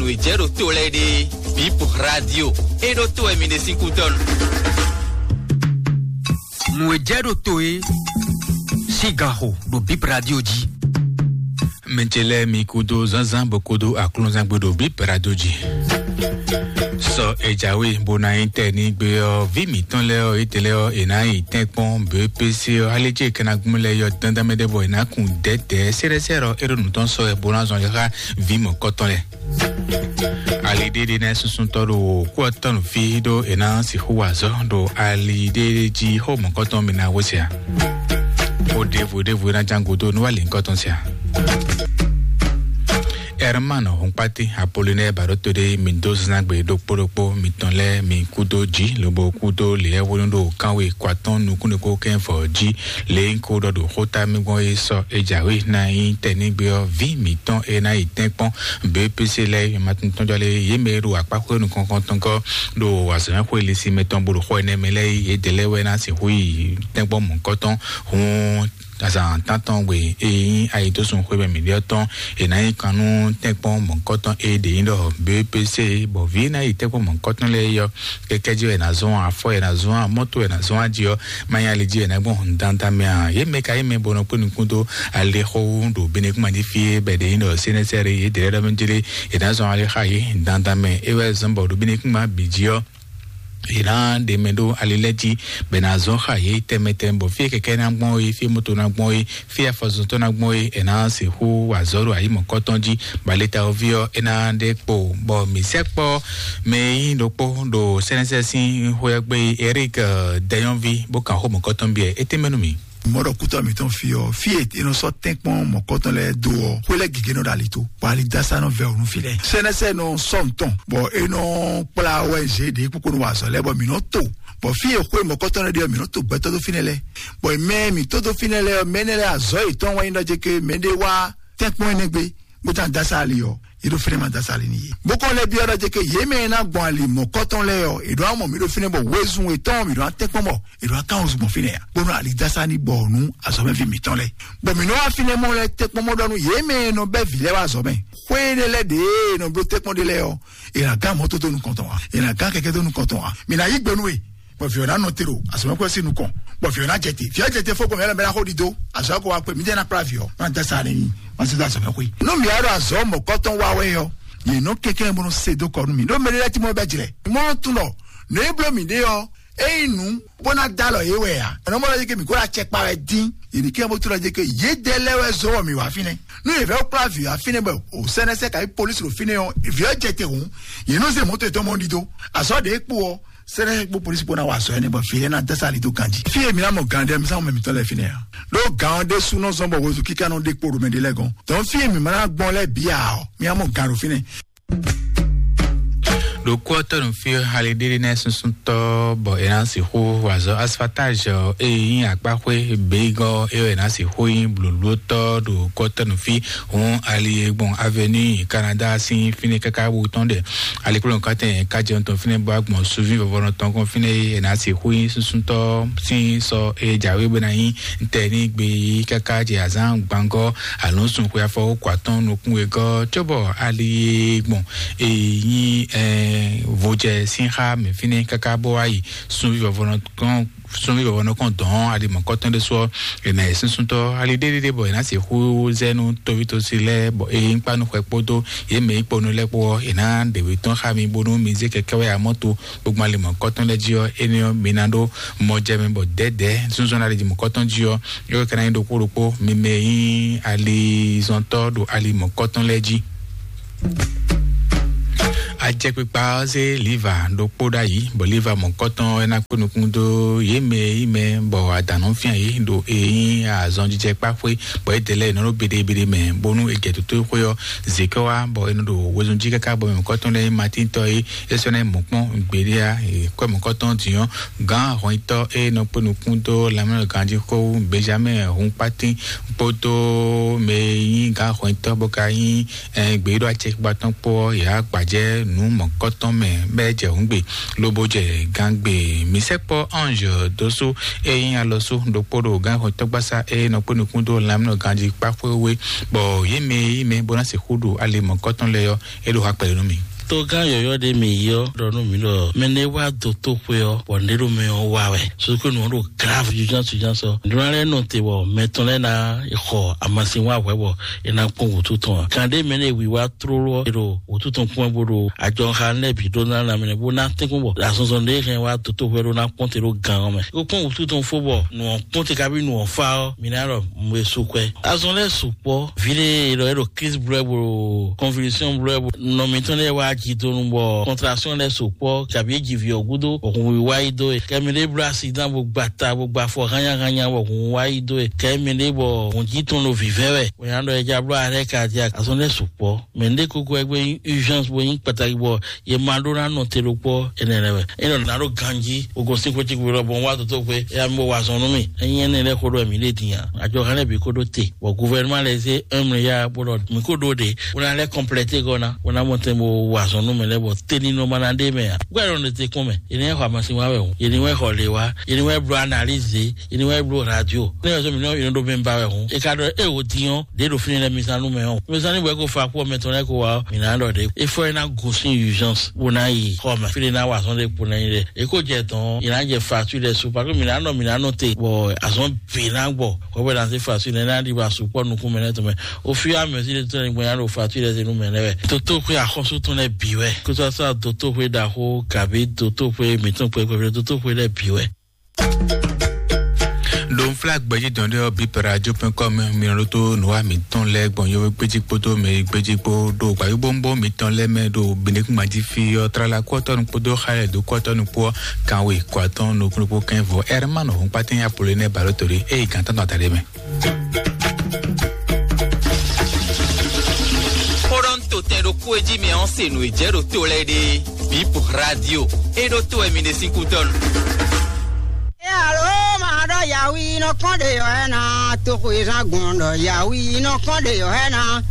no ejero to le de Bip Radio e do to e mi de 5 ton no ejero to e Sigaho do Bip Radio ji Menchele mi kudo zanzan bokodo aklonzan gbodo Bip Radio ji So ejawe bona interne gbe o vimi ton le o itele o ena itenpon BPC o aleje kenagumle yo dandamede boy na kun dete seresero eronu ton so e bona zon le vimo kotonle alide na susun toro ko ton fi do ena si huwazo do alide ji ho mo koton mi na wosia o devo na jango do no wale koton sia Hermano Humpati Apollinaire Baroto de Mendoza Nagbe Dokporopo Mitonle Mi Kudo Ji Lobo Kudo Le Wondo Kanwe Kwaton Nukuneko Kenfo Ji Le Nkodo do Hota Migwe So Ejawe Na Intenibio Vi Miton E Na Itenpon BPC Le Matinton Jale Yemeru Akpako Nukonkontonko Do Wasan Kwele Si Meton Buru Hwene Mele Yedelewe Na Si Hui Tenpon Monkoton Hun Asa tanton we e aito son kwebe milioton e na ikanu tekpon monkoton e de indo BPC bo vina itekpon monkoton le yo kekejo e na zon afo e na zon moto e na zon adio manya leji e na bon danta me ye meka ye me bono ponu kundo ale ho do bene kuma di fie be de indo senesere e de da menjele e na zon ale khaye danta me e we zombo do bene kuma bijio Iran de mendo alileti benazo khaye temetembo fie keke na gbon yi fie moto na gbon yi fie afozoto na gbon yi ena se hu wazoro ayi mokotonji baleta ovio ena de po bo mi sekpo me indokpo do senesesin hoyagbe Eric Dayonvi boka ho mokotonbi etemenumi Moro kuta miton fio fiet ino so tenkpon mo koton le do kwele gigeno dalito pali dasa no ve onu file senese no sonton bo eno pla wenje de kokonu waso le bo minoto bo fie kwe mo koton le de minoto gbeto do finele bo me mi todo finele menele azo iton wa ino jeke mende wa tenkpon enegbe botan dasa alio ido finema dasa alini boko le bi ora jeke yeme na gbon ali mo koton le yo ido amo mi do finebo wezun iton mi do tenkpon mo ido account mo fine bono ali dasa ni bonu aso me fi mi ton le bo mi no afinemo le tenkpon mo do nu yeme no be vile wa so me kwene le de no bro tenkpon de le yo ira ga mo to nu konton wa ira ga keke to nu konton wa mi na yigbenu e bo fi ona no tero aso me ko si nu kon bo fi ona jete foko me la hodido aso ko wa pe mi de na pravio na dasa ni Masida so me no mi aro azo mo koton wa we yo ye no keke mo no sedo ko mi no me le ti mo be jire mo tun lo no eblo mi de yo einu bona dalo ye we ya no mo le ke mi ko la check pa din ye ke mo tun lo je ke ye delewe zo mi wa fine no e ve o pravi a fine bo o senese ka police ro fine yo e vie jete hun ye no se mo to mo dido aso de epo o sere bo police bona wa so ene bo fie na dasali to kanji fie mi na mo gande mi sa mo mi to le fine ya lo gande su no zombo wo kika no de poro me de legon don fie mi ma gbon le bia o mi amo garo fine Le quarter no fio halidiri na sunto bo enasi ho wazo asfatage e akpakwe bego e enasi ho in bluluto do quarter no fi on ali bon avenue Canada sin fini kaka butonde ali ko nkaten kaje on ton fini bag mo suivi vono ton kon fini enasi ho in sunto sin so e jawe benayin nteni gbe kaka je azan gbango alonsun ko afo kwaton no kun ego chobo ali bon e yin voje sinha me fini kaka bo ayi sunvi vono kon don ali mo koton de so e na sunto ali de bo na se hu zenu tovito sile bo e npa no kwepoto ye me iponu lepo e na de witon ha mi bonu mi ze keke wa moto gbogbo ali mo koton le jio enio minando mo je me bo dede sunzo na le mo koton jio yo kana ndo kurupo mi me ali zonto do ali mo koton le ji Ajepipa ze liva do poda yi bo liva mon koton ena kunukun do yeme ime bo adanon fian yi do eyin azon jije papwe bo etele no bede me bonu egetutu koyo zekowa bo eno do wozun jika ka bo mon koton le matin to yi esone monpon gberia e ko mon koton tiyon gan hoito e no punukun do la me ganji ko benjamin hun patin poto me yin gan hoito bo ka yin gbero ache baton po ya gbaje nu mokoton me beje ungbe loboje gangbe misepo ange doso eyin aloso doporo gan ho togbasa no ponukun do lamno ganji pafowe bo yeme bona se hudu ale mokoton leyo elo ha pelu mi to ga yoyo de mi yo ronu mi lo mene wa do to pe o wonero me o wa we so ko no ro grave jujan so ndure no te wo meton le na ho amasin wa wewo ina pon otuton kan de mene wi wa troro ro otuton pon boro ajo ha le bi do na mene bo na te ko bo la so de ken wa to pe ro na pon te ro gan o me ko pon otuton fo bo no pon te ka bi no fa o mi na ro mo su kwe azon le supo vile ro kiss brebo convolution brebo no meton le wa Kitonumbo contraction les support kabi give ogudo okun wa ido kemile accident bo gbata bo gba fo hanya okun wa ido kemile bo onjiton lo vivere we ando eja bro are cardiac ason les support mende koko egbe urgence bo yin pataki bo ye mandora no telopo enelewe eno na ro ganji ogo sin ko ti gbo bo wa to pe ya mo wa sonu mi eyin ne le ko do mi le diyan ajo kan le bi ko do te bo gouvernement les e 1 milliard bo do mi ko do de ona le compléter gona ona monte mo wa sonu me lebo teni no manande me gwero no te come ene ho amasin wa we ene we ho le wa ene we bro analyze ene we bro radio ne so mi no ino do be mba we ho e ka do e o dion de do fini le misanu me ho misanu we ko fa ko meton e ko wa ina do de e fo ina go sin urgence bona yi ho ma fili na wa son de pona ile e ko je ton ina je facture le so pa ko mi na no te bo ason bi na gbo ko be dan se facture na di ba so po nu ku me ne to me o fi am si de to ni gbo ya ro facture le nu me ne we to ku ya khoso to ne biwe que ça soit d'auto pe daho kabi d'auto pe meton pe d'auto pe le biwe don flag gbeji don de biperadio.com mi roto no wa mi ton le gbon yo gbeji poto me gbeji po do gba yo bombo mi ton le me do binek maji fi o tra la quarto no podo khale do quarto no po kan we quarto no po kan vo hermano on patin ya polene balotori e kan tan tare me Tendo kueji me onse no ejero to lede Bip Radio edo to emine 5 ton Alo mado yawi no konde yo na to kuiza gondo yawi no konde yo na